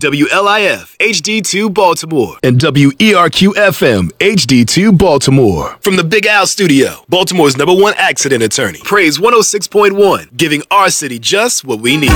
WLIF HD2 Baltimore, and WERQ FM HD2 Baltimore. From the Big Al Studio, Baltimore's #1 accident attorney. Praise 106.1, giving our city just what we need.